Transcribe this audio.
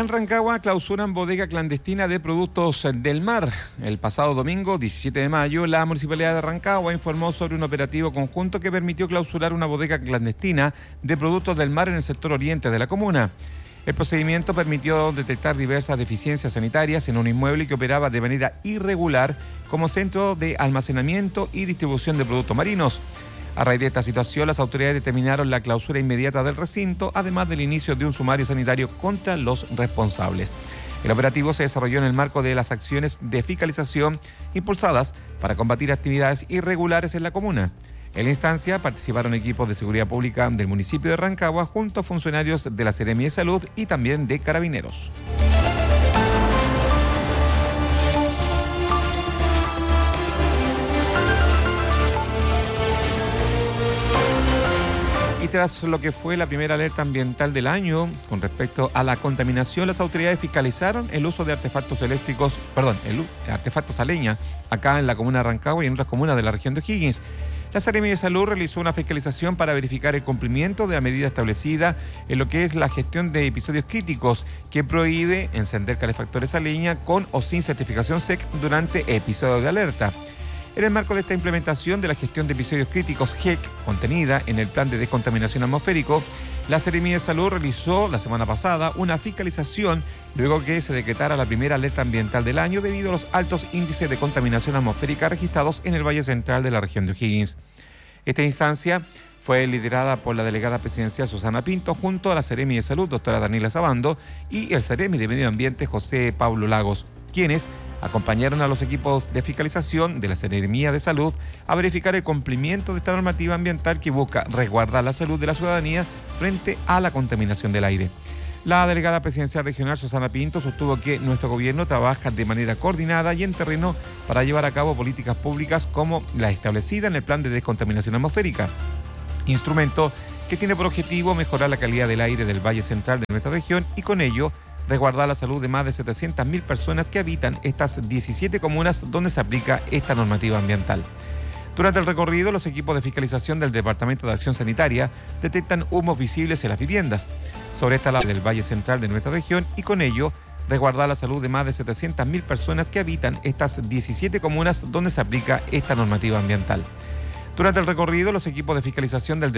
Acá en Rancagua clausuran bodega clandestina de productos del mar. El pasado domingo, 17 de mayo, la Municipalidad de Rancagua informó sobre un operativo conjunto que permitió clausurar una bodega clandestina de productos del mar en el sector oriente de la comuna. El procedimiento permitió detectar diversas deficiencias sanitarias en un inmueble que operaba de manera irregular como centro de almacenamiento y distribución de productos marinos. A raíz de esta situación, las autoridades determinaron la clausura inmediata del recinto, además del inicio de un sumario sanitario contra los responsables. El operativo se desarrolló en el marco de las acciones de fiscalización impulsadas para combatir actividades irregulares en la comuna. En la instancia participaron equipos de seguridad pública del municipio de Rancagua junto a funcionarios de la Seremía de Salud y también de Carabineros. Y tras lo que fue la primera alerta ambiental del año con respecto a la contaminación, las autoridades fiscalizaron el uso de artefactos artefactos a leña acá en la comuna de Rancagua y en otras comunas de la región de O'Higgins. La Seremía de Salud realizó una fiscalización para verificar el cumplimiento de la medida establecida en lo que es la gestión de episodios críticos, que prohíbe encender calefactores a leña con o sin certificación SEC durante episodios de alerta. En el marco de esta implementación de la gestión de episodios críticos GEC, contenida en el Plan de Descontaminación Atmosférico, la Seremía de Salud realizó la semana pasada una fiscalización luego que se decretara la primera alerta ambiental del año debido a los altos índices de contaminación atmosférica registrados en el Valle Central de la región de O'Higgins. Esta instancia fue liderada por la delegada presidencial Susana Pinto junto a la Seremi de Salud, doctora Daniela Sabando, y el Seremi de Medio Ambiente, José Pablo Lagos, quienes acompañaron a los equipos de fiscalización de la Seremía de Salud a verificar el cumplimiento de esta normativa ambiental que busca resguardar la salud de la ciudadanía frente a la contaminación del aire. La delegada presidencial regional Susana Pinto sostuvo que nuestro gobierno trabaja de manera coordinada y en terreno para llevar a cabo políticas públicas como la establecida en el Plan de Descontaminación Atmosférica, instrumento que tiene por objetivo mejorar la calidad del aire del Valle Central de nuestra región y con ello resguardar la salud de más de 700.000 personas que habitan estas 17 comunas donde se aplica esta normativa ambiental. Durante el recorrido, los equipos de fiscalización del Departamento de Acción Sanitaria detectan humos visibles en las viviendas sobre esta área del Valle Central de nuestra región y con ello resguardar la salud de más de 700.000 personas que habitan estas 17 comunas donde se aplica esta normativa ambiental. Durante el recorrido, los equipos de fiscalización del